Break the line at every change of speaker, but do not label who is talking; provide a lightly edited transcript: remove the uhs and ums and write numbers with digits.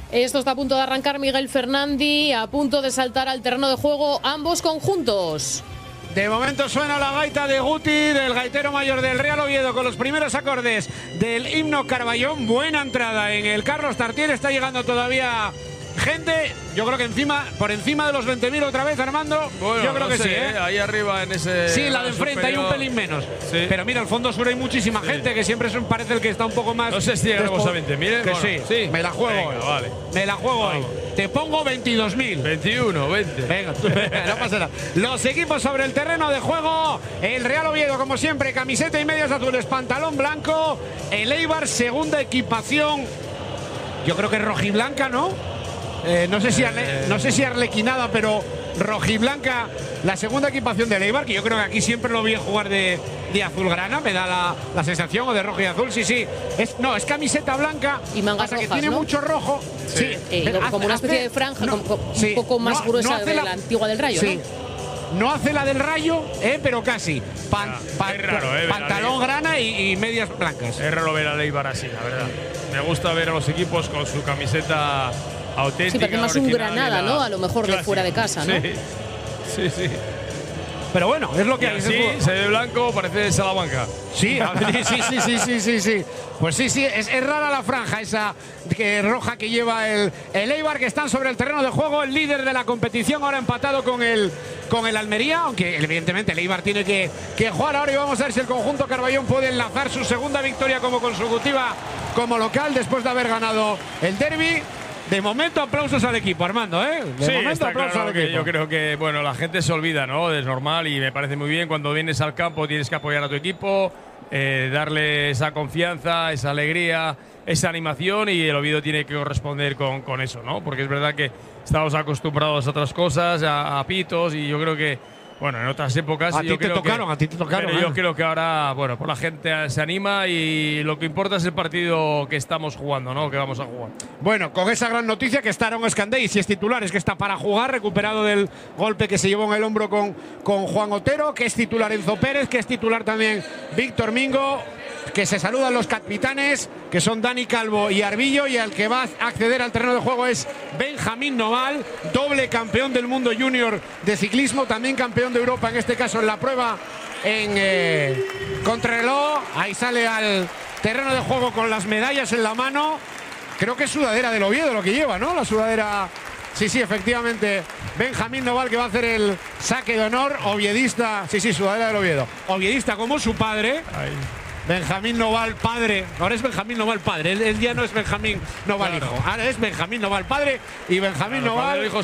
Esto está a punto de arrancar. Miguel Fernandi a punto de saltar al terreno de juego ambos conjuntos.
De momento suena la gaita de Guti, del gaitero mayor del Real Oviedo, con los primeros acordes del himno Carballón. Buena entrada en el Carlos Tartiere, está llegando todavía gente. Yo creo que por encima de los 20.000 otra vez, Armando.
Bueno,
yo creo que sí, ¿eh?
Ahí arriba en ese.
Sí, la de enfrente hay un pelín menos.
Sí.
Pero mira, al fondo sur hay muchísima gente, que siempre parece el que está un poco más.
No sé si llegamos a 20.000.
Que
bueno,
sí, me la juego.
Venga,
hoy.
vale.
Me la juego hoy. Te pongo 22.000.
21, 20.
Venga, no pasa nada. Los equipos sobre el terreno de juego. El Real Oviedo, como siempre, camiseta y medias azules, pantalón blanco. El Eibar, segunda equipación. Yo creo que es rojiblanca, ¿no? No sé si arlequinada, pero rojiblanca, la segunda equipación del Eibar, que yo creo que aquí siempre lo vi jugar de azulgrana, me da la sensación, o de rojo y azul, sí. Es camiseta blanca
y mangas rojas,
que tiene
¿no?
mucho rojo. Sí.
Como una especie de franja, un poco más gruesa de la antigua del Rayo,
sí.
¿no?
No hace la del Rayo, pero casi.
Es raro,
pantalón grana y medias blancas.
Es raro ver a Eibar así, la verdad. Me gusta ver a los equipos con su camiseta auténtica.
Sí, parece más un Granada, ¿no? A lo mejor clásica, de fuera de casa, ¿no?
Sí.
Pero bueno, es lo que hay.
Sí, se ve blanco, parece Salamanca.
Sí, sí. Pues sí, es rara la franja esa roja que lleva el Eibar, que están sobre el terreno de juego, el líder de la competición, ahora empatado con el Almería, aunque evidentemente el Eibar tiene que jugar ahora, y vamos a ver si el conjunto Carballón puede enlazar su segunda victoria como consecutiva como local después de haber ganado el derbi. De momento, aplausos al equipo, Armando, ¿eh? De momento,
está
aplausos
claro
al
que
equipo.
yo creo que, bueno, la gente se olvida, ¿no? Es normal y me parece muy bien. Cuando vienes al campo tienes que apoyar a tu equipo, darle esa confianza, esa alegría, esa animación, y el Oviedo tiene que corresponder con eso, ¿no? Porque es verdad que estamos acostumbrados a otras cosas, a pitos, y yo creo que, bueno, en otras épocas…
A ti te tocaron.
Pero yo creo que ahora, bueno, pues la gente se anima y lo que importa es el partido que estamos jugando, ¿no? Que vamos a jugar.
Bueno, con esa gran noticia que está Aaron Escandey, si es titular, es que está para jugar, recuperado del golpe que se llevó en el hombro con Juan Otero, que es titular Enzo Pérez, que es titular también Víctor Mingo, que se saludan los capitanes, que son Dani Calvo y Arbillo, y al que va a acceder al terreno de juego es Benjamín Noval, doble campeón del mundo junior de ciclismo, también campeón de Europa, en este caso en la prueba en contrarreloj. Ahí sale al terreno de juego con las medallas en la mano. Creo que es sudadera del Oviedo lo que lleva, ¿no? La sudadera… Sí, efectivamente. Benjamín Noval, que va a hacer el saque de honor. Oviedista, sí, sudadera del Oviedo. Oviedista como su padre.
Ahí.
Benjamín Noval padre, ahora es Benjamín Noval padre, él ya no es Benjamín Noval hijo, ahora es Benjamín Noval padre, y Benjamín Noval